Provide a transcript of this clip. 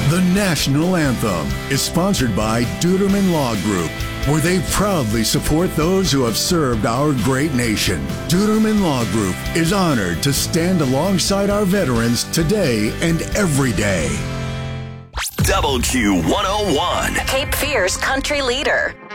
The national anthem is sponsored by Duderman Law Group, where they proudly support those who have served our great nation. Duderman Law Group is honored to stand alongside our veterans today and every day. Double Q 101. Cape Fear's country leader.